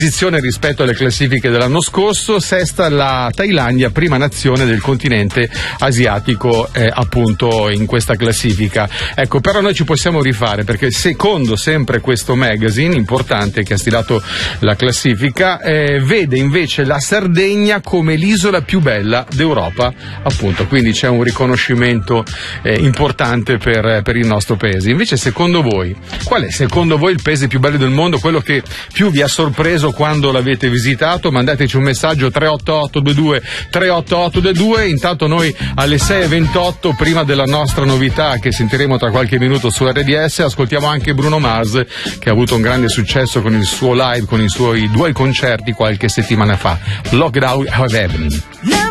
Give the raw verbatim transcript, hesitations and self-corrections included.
Posizione rispetto alle classifiche dell'anno scorso, sesta la Thailandia, prima nazione del continente asiatico eh, appunto in questa classifica. Ecco, però noi ci possiamo rifare perché secondo sempre questo magazine importante che ha stilato la classifica eh, vede invece la Sardegna come l'isola più bella d'Europa, appunto, quindi c'è un riconoscimento eh, importante per, per il nostro paese. Invece secondo voi, qual è secondo voi il paese più bello del mondo, quello che più vi ha sorpreso quando l'avete visitato? Mandateci un messaggio tre otto otto due due tre otto otto due due. Intanto noi alle sei e ventotto, prima della nostra novità che sentiremo tra qualche minuto su R D S, ascoltiamo anche Bruno Mars, che ha avuto un grande successo con il suo live, con i suoi due concerti qualche settimana fa, Lockdown of Heaven.